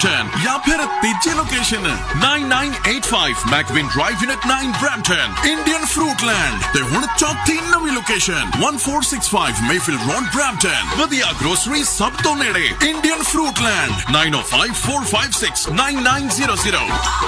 या फिर तीसरी location 9985 मैकविन drive unit 9 Brampton Indian फ्रूटलैंड ते हुण चौथी नवी लोकेशन 1465 मेफील्ड रोड ब्रैम्पटन वधिया ग्रोसरी सब तो नेड़े इंडियन फ्रूटलैंड 9054569900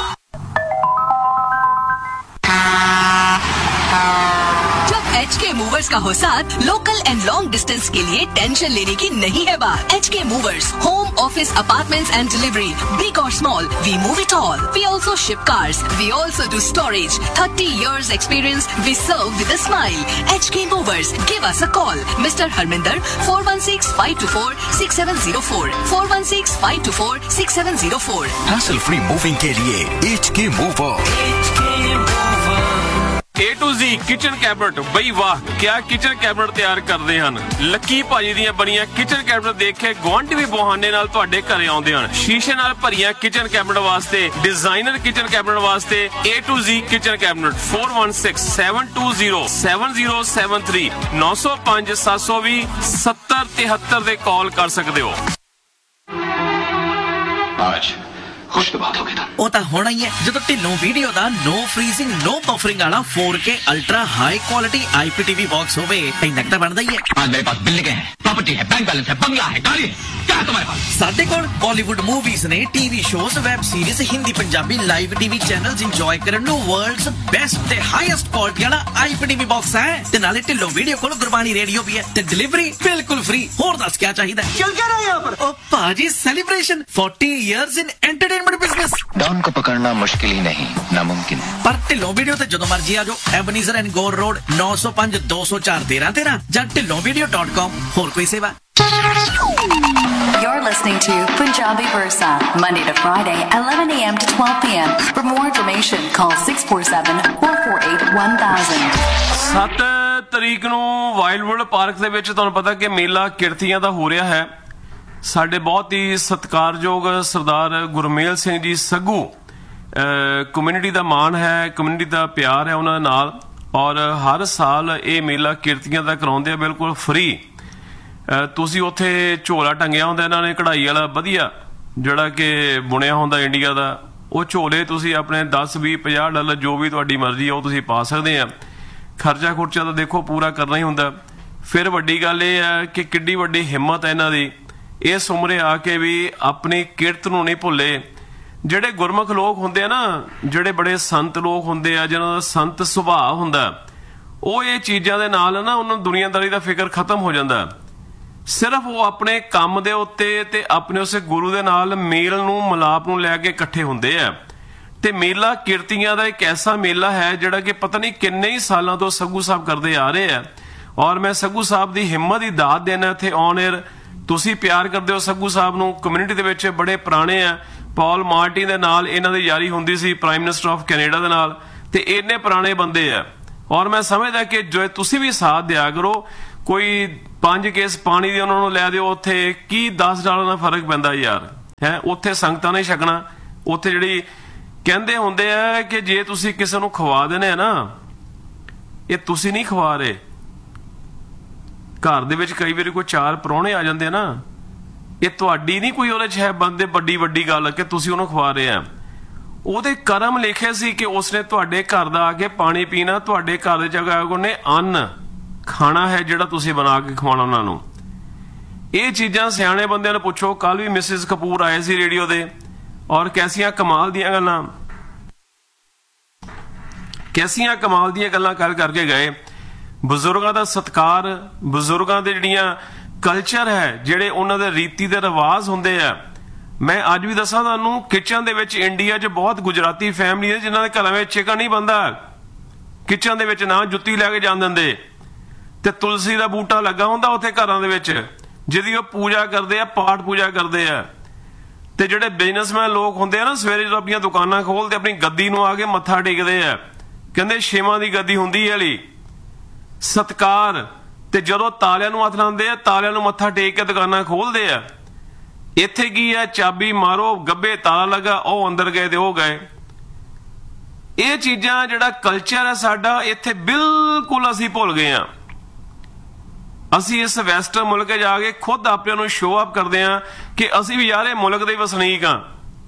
HK मूवर्स का हो साथ लोकल एंड लॉन्ग डिस्टेंस के लिए टेंशन लेने की नहीं है बात। HK movers home office apartments and delivery big और small we move it all. We also ship cars, we also do storage. 30 years experience, we serve with a smile। HK movers, give us a call। Mr. Harminder 416-524-6704 416-524-6704। hassle free moving के लिए HK mover. A to Z kitchen cabinet बई वाह क्या kitchen cabinet ਤਿਆਰ ਕਰਦੇ ਹਨ। Lucky ਭਾਜੀ ਦੀਆਂ ਬਣੀਆਂ ਕਿਚਨ ਕੈਬਨਟ ਦੇਖ ਕੇ ਗੁਆਂਢੀ ਵੀ ਬਹਾਨੇ ਨਾਲ ਤੁਹਾਡੇ ਘਰੇ ਆਉਂਦੇ ਹਨ। ਸ਼ੀਸ਼ੇ ਨਾਲ ਭਰੀਆਂ ਕਿਚਨ ਕੈਬਨਟ ਵਾਸਤੇ ਡਿਜ਼ਾਈਨਰ ਕਿਚਨ ਕੈਬਨਟ ਵਾਸਤੇ A to Z kitchen cabinet 4167207073 905 720 7073 ਤੇ ਕਾਲ ਕਰ ਸਕਦੇ ਹੋ। आज खुश तो बात होगी ਉਹ ਤਾਂ ਹੋਣਾ ਹੀ ਹੈ ਜਦੋਂ ਢਿੱਲੋਂ ਵੀਡੀਓ ਦਾ ਨੋ ਫ੍ਰੀਜ਼ਿੰਗ ਨੋ ਬਫਰਿੰਗ ਵਾਲਾ 4K ultra high quality IPTV box ਹੋਵੇ ਇੰਨਾ ਤਾਂ ਬਣਦਾ ਹੀ ਹੈ। आज मेरे पास बिल्डिंग है, प्रॉपर्टी है, बैंक बैलेंस है, बंगला है, गाड़ी है, क्या है तुम्हारे पास? ਸਾਡੇ ਕੋਲ ਬਾਲੀਵੁੱਡ ਮੂਵੀਜ਼ ਨੇ, TV shows, web series, Hindi Punjabi live TV channels enjoy ਕਰਨ ਨੂੰ ਵਰਲਡਸ ਬੈਸਟ ਤੇ ਹਾਈਐਸਟ ਕੁਆਲਿਟੀ ਵਾਲਾ IPTV ਬਾਕਸ ਹੈ ਤੇ ਨਾਲੇ ਢਿੱਲੋਂ ਵੀਡੀਓ ਕੋਲ ਗੁਰਬਾਣੀ ਰੇਡੀਓ ਵੀ ਹੈ ਤੇ ਡਿਲੀਵਰੀ ਬਿਲਕੁਲ ਫ੍ਰੀ। ਹੋਰ ਦੱਸ ਕੀ ਚਾਹੀਦਾ? चल क्या रहा है यहाँ पर? ओ पाजी celebration 40 years in entertainment business। Don को पकड़ना मुश्किल ही नहीं नामुमकिन है। पर ढिल्लों वीडियो ते जदों मर्जी आ जाओ। एबनीज़र एंड गोर रोड 905 204 1313 ਜਾਂ ढिल्लोंvideo.com। ਹੋਰ ਕੋਈ ਸੇਵਾ? You're listening to Punjabi Versa, Monday to Friday, 11 a.m. to 12 p.m. For more information, call 647-448-1000. 7 ਤਰੀਕ ਨੂੰ ਵਾਈਲਡਵੁੱਡ ਪਾਰਕ ਦੇ ਵਿੱਚ ਤੁਹਾਨੂੰ ਪਤਾ ਕਿ ਮੇਲਾ ਕਿਰਤੀਆਂ ਦਾ ਹੋ ਰਿਹਾ ਹੈ। ਸਾਡੇ ਬਹੁਤ ਹੀ ਸਤਿਕਾਰਯੋਗ ਸਰਦਾਰ ਗੁਰਮੇਲ ਸਿੰਘ ਜੀ ਸੱਗੂ ਕਮਿਊਨਿਟੀ ਦਾ ਮਾਣ ਹੈ, ਕਮਿਊਨਿਟੀ ਦਾ ਪਿਆਰ ਹੈ ਉਹਨਾਂ ਨਾਲ ਔਰ ਹਰ ਸਾਲ ਇਹ ਮੇਲਾ ਕਿਰਤੀਆਂ ਦਾ ਕਰਾਉਂਦੇ ਆ ਬਿਲਕੁਲ ਫ੍ਰੀ। ਤੁਸੀਂ ਉੱਥੇ ਝੋਲਾ ਟੰਗਿਆ ਹੁੰਦਾ ਇਹਨਾਂ ਨੇ ਕਢਾਈ ਵਾਲਾ ਵਧੀਆ ਜਿਹੜਾ ਕਿ ਬੁਣਿਆ ਹੁੰਦਾ ਇੰਡੀਆ ਦਾ, ਉਹ ਝੋਲੇ ਤੁਸੀਂ ਆਪਣੇ 10 20 50 ਡਾਲਰ ਜੋ ਵੀ ਤੁਹਾਡੀ ਮਰਜ਼ੀ ਆ ਉਹ ਤੁਸੀਂ ਪਾ ਸਕਦੇ ਆ। ਖਰਚਾ ਖੁਰਚਾ ਤਾਂ ਦੇਖੋ ਪੂਰਾ ਕਰਨਾ ਹੀ ਹੁੰਦਾ। ਫਿਰ ਵੱਡੀ ਗੱਲ ਇਹ ਹੈ ਕਿ ਕਿੱਡੀ ਵੱਡੀ ਹਿੰਮਤ ਹੈ ਇਹਨਾਂ ਦੀ, ਇਸ ਉਮਰੇ ਆ ਕੇ ਵੀ ਆਪਣੀ ਕਿਰਤ ਨੂੰ ਨਹੀਂ ਭੁੱਲੇ। ਜਿਹੜੇ ਗੁਰਮੁਖ ਲੋਕ ਹੁੰਦੇ ਆ ਨਾ, ਜਿਹੜੇ ਬੜੇ ਸੰਤ ਲੋਕ ਹੁੰਦੇ ਆ ਜਿਹਨਾਂ ਦਾ ਸੰਤ ਸੁਭਾਅ ਹੁੰਦਾ, ਉਹ ਇਹ ਚੀਜ਼ਾਂ ਦੇ ਨਾਲ ਨਾ ਉਹਨਾਂ ਨੂੰ ਦੁਨੀਆਦਾਰੀ ਦਾ ਫਿਕਰ ਖਤਮ ਹੋ ਜਾਂਦਾ। ਸਿਰਫ ਉਹ ਆਪਣੇ ਕੰਮ ਦੇ ਉੱਤੇ ਤੇ ਆਪਣੇ ਉਸੇ ਗੁਰੂ ਦੇ ਨਾਲ ਮੇਲ ਨੂੰ ਮਿਲਾਪ ਨੂੰ ਲੈ ਕੇ ਇਕੱਠੇ ਹੁੰਦੇ ਆ। ਤੇ ਮੇਲਾ ਕਿਰਤੀਆਂ ਦਾ ਇੱਕ ਐਸਾ ਮੇਲਾ ਹੈ ਜਿਹੜਾ ਕਿ ਪਤਾ ਨਹੀਂ ਕਿੰਨੇ ਹੀ ਸਾਲਾਂ ਤੋਂ ਸੱਗੂ ਸਾਹਿਬ ਕਰਦੇ ਆ ਰਹੇ ਆ ਔਰ ਮੈਂ ਸੱਗੂ ਸਾਹਿਬ ਦੀ ਹਿੰਮਤ ਦੀ ਦਾਤ ਦੇਣਾ ਇੱਥੇ ਔਨ 에ਅਰ। ਤੁਸੀਂ ਪਿਆਰ ਕਰਦੇ ਹੋ ਸੱਗੂ ਸਾਹਿਬ ਨੂੰ, ਕਮਿਊਨਿਟੀ ਦੇ ਵਿੱਚ ਬੜੇ ਪੁਰਾਣੇ ਆ। ਪੌਲ ਮਾਰਟਿਨ ਦੇ ਨਾਲ ਇਹਨਾਂ ਦੀ ਯਾਰੀ ਹੁੰਦੀ ਸੀ, ਪ੍ਰਾਈਮ ਮਿਨਿਸਟਰ ਆਫ ਕੈਨੇਡਾ ਦੇ ਨਾਲ, ਤੇ ਇੰਨੇ ਪੁਰਾਣੇ ਬੰਦੇ ਆ ਔਰ ਮੈਂ ਸਮਝਦਾ ਕਿ ਜੋ ਤੁਸੀਂ ਵੀ ਸਾਥ ਦਿਆ ਕਰੋ। ਕੋਈ 5 ਕੇਸ ਪਾਣੀ ਦੇ ਉਹਨਾਂ ਨੂੰ ਲੈ ਦਿਓ, ਉੱਥੇ ਕੀ $10 ਦਾ ਫਰਕ ਪੈਂਦਾ ਯਾਰ ਹੈ। ਉੱਥੇ ਸੰਗਤਾਂ ਨੇ ਛਕਣਾ। ਉੱਥੇ ਜਿਹੜੀ ਕਹਿੰਦੇ ਹੁੰਦੇ ਆ ਕਿ ਜੇ ਤੁਸੀਂ ਕਿਸੇ ਨੂੰ ਖਵਾ ਦੇਣੇ ਆ ਨਾ, ਇਹ ਤੁਸੀਂ ਨਹੀਂ ਖਵਾ ਰਹੇ। ਘਰ ਦੇ ਵਿੱਚ ਕਈ ਵਾਰੀ ਕੋਈ 4 ਪ੍ਰਾਹੁਣੇ ਆ ਜਾਂਦੇ ਆ ਨਾ, ਇਹ ਤੁਹਾਡੀ ਨਹੀਂ ਕੋਈ ਉਹਦੇ 'ਚ ਹੈ ਬੰਦੇ ਵੱਡੀ ਗੱਲ ਕਿ ਤੁਸੀਂ ਉਹਨੂੰ ਖਵਾ ਰਹੇ ਆ। ਉਹਦੇ ਕਰਮ ਲਿਖੇ ਸੀ ਕਿ ਉਸਨੇ ਤੁਹਾਡੇ ਘਰ ਦਾ ਆ ਕੇ ਪਾਣੀ ਪੀਣਾ, ਤੁਹਾਡੇ ਘਰ ਦੇ ਜਗ੍ਹਾ ਉਹਨੇ ਅੰਨ ਖਾਣਾ ਹੈ ਜਿਹੜਾ ਤੁਸੀਂ ਬਣਾ ਕੇ ਖਵਾਉਣਾ ਉਹਨਾਂ ਨੂੰ। ਇਹ ਚੀਜ਼ਾਂ ਸਿਆਣੇ ਬੰਦਿਆਂ ਨੂੰ ਪੁੱਛੋ। ਕੱਲ ਵੀ ਮਿਸਿਸ ਕਪੂਰ ਆਏ ਸੀ ਰੇਡੀਓ ਦੇ ਔਰ ਕੈਸੀਆਂ ਕਮਾਲ ਦੀਆਂ ਗੱਲਾਂ ਕਰਕੇ ਗਏ। ਬਜ਼ੁਰਗਾਂ ਦਾ ਸਤਿਕਾਰ, ਬਜ਼ੁਰਗਾਂ ਦੇ ਜਿਹੜੀਆਂ ਕਲਚਰ ਹੈ, ਜਿਹੜੇ ਉਹਨਾਂ ਦੇ ਰੀਤੀ ਦੇ ਰਿਵਾਜ ਹੁੰਦੇ ਆ। ਮੈਂ ਅੱਜ ਵੀ ਦੱਸਾਂ ਤੁਹਾਨੂੰ, ਕਿਚਨ ਦੇ ਵਿੱਚ ਇੰਡੀਆ 'ਚ ਬਹੁਤ ਗੁਜਰਾਤੀ ਫੈਮਿਲੀ ਹੈ ਜਿਨ੍ਹਾਂ ਦੇ ਘਰਾਂ ਵਿੱਚ ਚਿਕਨ ਨਹੀਂ ਬਣਦਾ। ਕਿਚਨ ਦੇ ਵਿੱਚ ਨਾ ਜੁੱਤੀ ਲੈ ਕੇ ਜਾਣ ਦਿੰਦੇ ਤੇ ਤੁਲਸੀ ਦਾ ਬੂਟਾ ਲੱਗਾ ਹੁੰਦਾ ਉੱਥੇ ਘਰਾਂ ਦੇ ਵਿੱਚ ਜਿਹਦੀ ਉਹ ਪੂਜਾ ਕਰਦੇ ਆ, ਪਾਠ ਪੂਜਾ ਕਰਦੇ ਆ। ਤੇ ਜਿਹੜੇ ਬਿਜ਼ਨਸਮੈਨ ਲੋਕ ਹੁੰਦੇ ਆ ਨਾ, ਸਵੇਰੇ ਜਦੋਂ ਆਪਣੀਆਂ ਦੁਕਾਨਾਂ ਖੋਲਦੇ ਆਪਣੀ ਗੱਦੀ ਨੂੰ ਆ ਕੇ ਮੱਥਾ ਟੇਕਦੇ ਆ, ਕਹਿੰਦੇ ਛੇਵਾਂ ਦੀ ਗੱਦੀ ਹੁੰਦੀ ਹੈ ਲਈ ਸਤਕਾਰ। ਤੇ ਜਦੋਂ ਤਾਲਿਆਂ ਨੂੰ ਹੱਥ ਲਾਉਂਦੇ ਆ, ਤਾਲਿਆਂ ਨੂੰ ਮੱਥਾ ਟੇਕ ਕੇ ਦੁਕਾਨਾਂ ਖੋਲਦੇ ਆ। ਇੱਥੇ ਕੀ ਹੈ, ਚਾਬੀ ਮਾਰੋ, ਗੱਬੇ ਤਾਲਾ ਲੱਗਾ, ਉਹ ਅੰਦਰ ਗਏ ਤੇ ਉਹ ਗਏ। ਇਹ ਚੀਜ਼ਾਂ ਜਿਹੜਾ ਕਲਚਰ ਹੈ ਸਾਡਾ, ਇੱਥੇ ਬਿਲਕੁਲ ਅਸੀਂ ਭੁੱਲ ਗਏ ਆ। ਅਸੀਂ ਇਸ ਵੈਸਟਰਨ ਮੁਲਕ ਜਾ ਕੇ ਖੁਦ ਆਪਣੇ ਨੂੰ ਸ਼ੋਅ ਅਪ ਕਰਦੇ ਆ ਕਿ ਅਸੀਂ ਵੀ ਯਾਰ ਇਹ ਮੁਲਕ ਦੇ ਵਸਨੀਕ ਆ।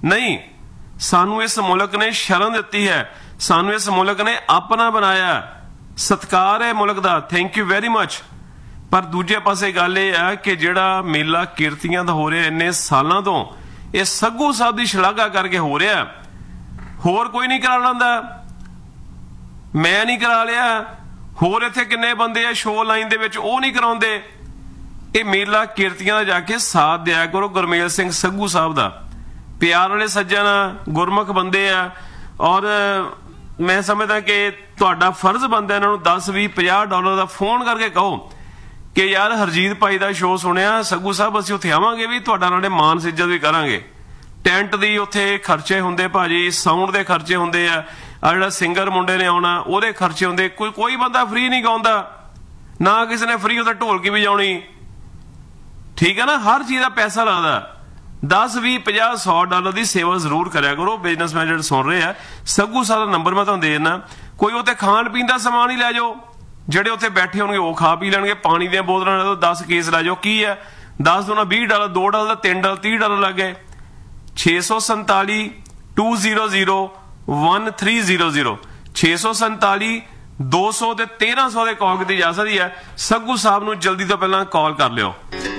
ਨਹੀਂ, ਸਾਨੂੰ ਇਸ ਮੁਲਕ ਨੇ ਸ਼ਰਨ ਦਿੱਤੀ ਹੈ, ਸਾਨੂੰ ਇਸ ਮੁਲਕ ਨੇ ਆਪਣਾ ਬਣਾਇਆ, ਸਤਿਕਾਰ ਹੈ ਮੁਲਕ ਦਾ, ਥੈਂਕ ਯੂ ਵੈਰੀ ਮਚ। ਪਰ ਦੂਜੇ ਪਾਸੇ ਗੱਲ ਇਹ ਹੈ ਕਿ ਜਿਹੜਾ ਮੇਲਾ ਕਿਰਤੀਆਂ ਦਾ ਹੋ ਰਿਹਾ ਇੰਨੇ ਸਾਲਾਂ ਤੋਂ, ਇਹ ਸੱਗੂ ਸਾਹਿਬ ਦੀ ਸ਼ਲਾਘਾ ਕਰਕੇ ਹੋ ਰਿਹਾ, ਹੋਰ ਕੋਈ ਨਹੀਂ ਕਰਾ ਲੈਂਦਾ, ਮੈਂ ਨਹੀਂ ਕਰਾ ਲਿਆ, ਹੋਰ ਇੱਥੇ ਕਿੰਨੇ ਬੰਦੇ ਆ ਸ਼ੋਅ ਲਾਈਨ ਦੇ ਵਿੱਚ, ਉਹ ਨਹੀਂ ਕਰਾਉਂਦੇ। ਇਹ ਮੇਲਾ ਕਿਰਤੀਆਂ ਦਾ ਜਾ ਕੇ ਸਾਥ ਦਿਆ ਕਰੋ ਗੁਰਮੇਲ ਸਿੰਘ ਸੱਗੂ ਸਾਹਿਬ ਦਾ। ਪਿਆਰ ਵਾਲੇ ਸੱਜਣ ਗੁਰਮੁਖ ਬੰਦੇ ਆ, ਔਰ ਮੈਂ ਸਮਝਦਾ ਕਿ ਤੁਹਾਡਾ ਫਰਜ਼ ਬਣਦਾ ਇਹਨਾਂ ਨੂੰ 10, 20, 50 ਡਾਲਰ ਦਾ ਫੋਨ ਕਰਕੇ ਕਹੋ ਕਿ ਯਾਰ ਹਰਜੀਤ ਭਾਈ ਦਾ ਸ਼ੋਅ ਸੁਣਿਆ, ਸੱਗੂ ਸਾਹਿਬ ਅਸੀਂ ਉੱਥੇ ਆਵਾਂਗੇ ਵੀ, ਤੁਹਾਡਾ ਨਾਲੇ ਮਾਨ ਸਿੱਜਤ ਵੀ ਕਰਾਂਗੇ। ਟੈਂਟ ਦੀ ਉੱਥੇ ਖਰਚੇ ਹੁੰਦੇ ਭਾਜੀ, ਸਾਊਂਡ ਦੇ ਖਰਚੇ ਹੁੰਦੇ ਆ ਜਿਹੜਾ ਸਿੰਗਰ ਮੁੰਡੇ ਨੇ ਆਉਣਾ ਉਹਦੇ ਖਰਚੇ ਹੁੰਦੇ। ਕੋਈ ਬੰਦਾ ਫ੍ਰੀ ਨਹੀਂ ਗਾਉਂਦਾ, ਨਾ ਕਿਸੇ ਨੇ ਫ੍ਰੀ ਉਹਦਾ ਢੋਲਕੀ ਵਜਾਉਣੀ, ਠੀਕ ਹੈ ਨਾ, ਹਰ ਚੀਜ਼ ਦਾ ਪੈਸਾ ਲੱਗਦਾ। 10, 20, 50, 100 ਡਾਲਰ ਦੀ ਸੇਵਾ ਜ਼ਰੂਰ ਕਰਿਆ ਕਰੋ। ਬਿਜ਼ਨਸਮੈਨ ਜਿਹੜੇ ਸੁਣ ਰਹੇ ਆ, ਸੱਗੂ ਸਾਹਿਬ ਦਾ ਨੰਬਰ ਮੈਂ ਤੁਹਾਨੂੰ ਦੇ ਦਿੰਦਾ, ਕੋਈ ਉੱਥੇ ਖਾਣ ਪੀਣ ਦਾ ਸਮਾਨ ਹੀ ਲੈ ਜਾਓ, ਜਿਹੜੇ ਉੱਥੇ ਬੈਠੇ ਹੋਣਗੇ ਉਹ ਖਾ ਪੀ ਲੈਣਗੇ, ਪਾਣੀ ਦੀਆਂ ਬੋਤਲਾਂ ਲੈ ਜਾਓ, 10 ਕੇਸ ਲੈ ਜਾਓ, ਕੀ ਹੈ 10 ਤੋਂ 20 ਡਾਲਰ, 2 ਡਾਲਰ ਦਾ 3 ਡਾਲਰ 30 ਡਾਲਰ ਲੱਗ ਗਏ। 647 200 1300 647 200 ਤੇ 1300 ਦੇ ਕਾਲ ਕੀਤੀ ਜਾ ਸਕਦੀ ਹੈ। ਸੱਗੂ ਸਾਹਿਬ ਨੂੰ ਜਲਦੀ ਤੋਂ ਪਹਿਲਾਂ ਕਾਲ ਕਰ ਲਿਓ।